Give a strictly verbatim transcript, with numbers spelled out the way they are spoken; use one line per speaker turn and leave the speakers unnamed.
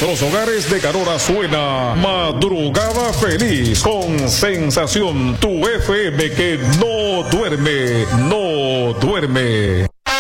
los hogares de Carora suena Madrugada Feliz con Sensación, tu F M que no duerme, no duerme.